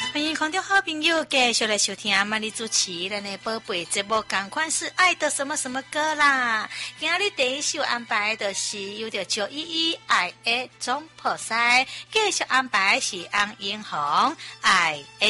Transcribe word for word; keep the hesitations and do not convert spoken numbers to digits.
欢迎空中好朋友继续来收听阿玛丽主持咱的宝贝节目，同款是爱的什么什么歌啦。今仔日第一首安排的是有着九一一爱的总破塞，继续安排是安英红爱的